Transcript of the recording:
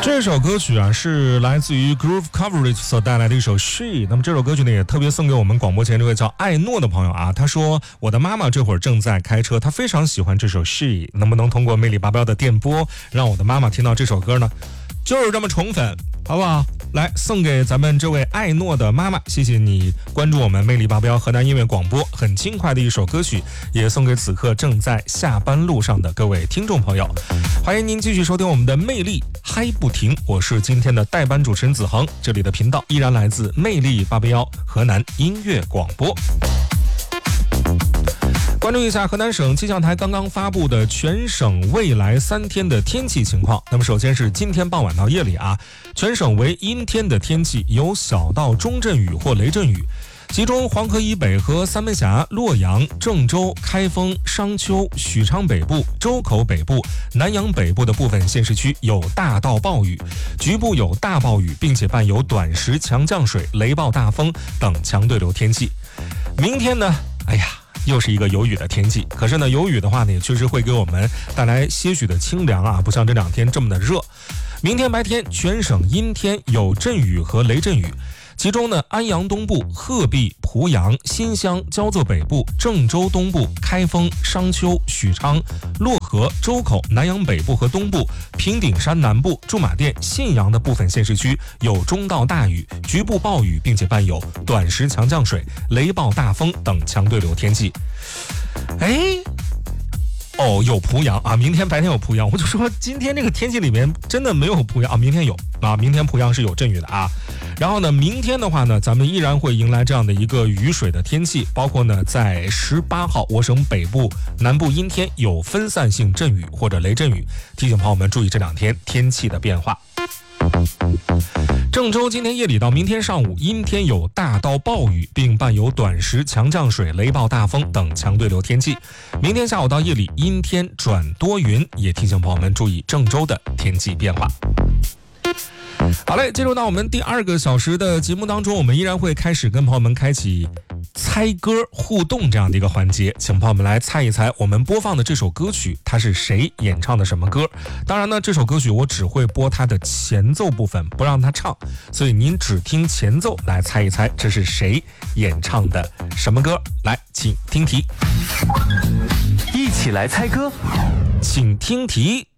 这首歌曲啊是来自于 Groove Coverage 所带来的一首 She。 那么这首歌曲呢也特别送给我们广播前这位叫艾诺的朋友啊，他说我的妈妈这会儿正在开车，她非常喜欢这首 She， 能不能通过魅力888的电波让我的妈妈听到这首歌呢？就是这么宠粉，好不好？来送给咱们这位艾诺的妈妈，谢谢你关注我们魅力888河南音乐广播，很轻快的一首歌曲，也送给此刻正在下班路上的各位听众朋友。欢迎您继续收听我们的魅力嗨不停，我是今天的代班主持人子恒，这里的频道依然来自魅力881河南音乐广播。关注一下河南省气象台刚刚发布的全省未来3天的天气情况。那么首先是今天傍晚到夜里啊，全省为阴天的天气，有小到中阵雨或雷阵雨，其中黄河以北和三门峡、洛阳、郑州、开封、商丘、许昌北部、周口北部、南阳北部的部分县市区有大到暴雨，局部有大暴雨，并且伴有短时强降水、雷暴大风等强对流天气。明天呢，又是一个有雨的天气，可是呢，有雨的话呢，也确实会给我们带来些许的清凉啊，不像这2天这么的热。明天白天全省阴天，有阵雨和雷阵雨，其中呢，安阳东部、鹤壁、濮阳、新乡、焦作北部、郑州东部、开封、商丘、许昌、漯河、周口、南阳北部和东部、平顶山南部、驻马店、信阳的部分县市区有中到大雨，局部暴雨，并且伴有短时强降水、雷暴大风等强对流天气。有濮阳啊，明天白天有濮阳，我就说今天这个天气里面真的没有濮阳啊，明天有啊，明天濮阳是有阵雨的啊。然后呢，明天的话呢，咱们依然会迎来这样的一个雨水的天气，包括呢，在18号，我省北部、南部阴天，有分散性阵雨或者雷阵雨，提醒朋友们注意这2天天气的变化。郑州今天夜里到明天上午阴天，有大到暴雨，并伴有短时强降水、雷暴大风等强对流天气。明天下午到夜里阴天转多云，也提醒朋友们注意郑州的天气变化。好嘞，进入到我们第2个小时的节目当中，我们依然会开始跟朋友们开启猜歌互动这样的一个环节，请朋友们来猜一猜我们播放的这首歌曲它是谁演唱的什么歌。当然呢，这首歌曲我只会播它的前奏部分，不让它唱，所以您只听前奏来猜一猜这是谁演唱的什么歌。来，请听题， 一起来猜歌， 请听题。